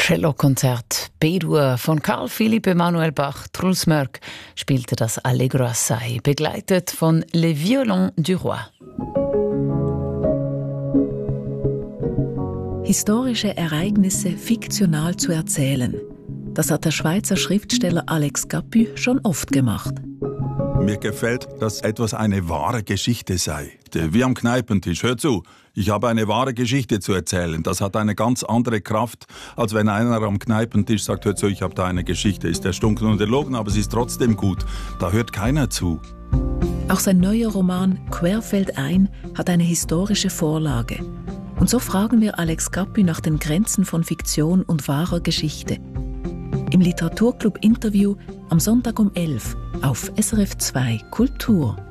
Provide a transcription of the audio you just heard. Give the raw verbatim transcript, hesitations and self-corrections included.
Cellokonzert B-Dur von Carl Philipp Emanuel Bach. Truls Mörk spielte das Allegro assai, begleitet von Les Violons du Roi. Historische Ereignisse fiktional zu erzählen. Das hat der Schweizer Schriftsteller Alex Capu schon oft gemacht. Mir gefällt, dass etwas eine wahre Geschichte sei. Wie am Kneipentisch. Hör zu, ich habe eine wahre Geschichte zu erzählen. Das hat eine ganz andere Kraft, als wenn einer am Kneipentisch sagt, hör zu, ich habe da eine Geschichte. Ist erstunken und erlogen, aber sie ist trotzdem gut. Da hört keiner zu. Auch sein neuer Roman Querfeldein hat eine historische Vorlage. Und so fragen wir Alex Capu nach den Grenzen von Fiktion und wahrer Geschichte. Im Literaturclub-Interview am Sonntag um elf auf S R F zwei Kultur.